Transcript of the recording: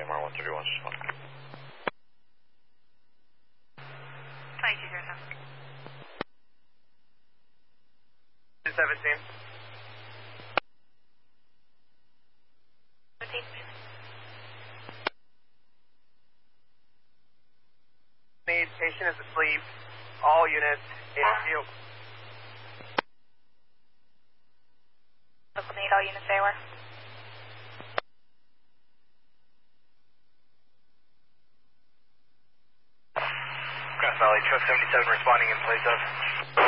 AMR 131, respond. Thank you, Greta. 217. 17, please. Patient is asleep. All units in field. Local need, all units there were. Grass Valley, truck 77 responding in place of.